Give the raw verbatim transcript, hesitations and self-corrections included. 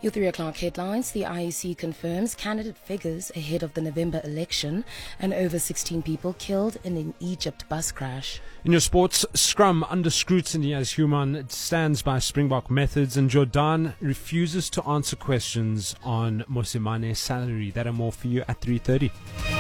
Your three o'clock headlines. The I E C confirms candidate figures ahead of the November election, and over sixteen people killed in an Egypt bus crash. In your sports, Scrum under scrutiny as Human stands by Springbok methods, and Jordan refuses to answer questions on Mosimane's salary. That and more for you at three thirty.